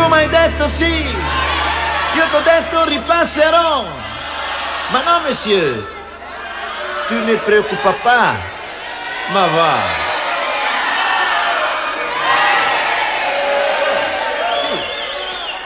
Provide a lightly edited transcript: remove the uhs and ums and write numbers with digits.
Tu m'hai detto sì, io t'ho detto ripasserò. Ma no, monsieur, tu ne preoccupa pas. Ma va.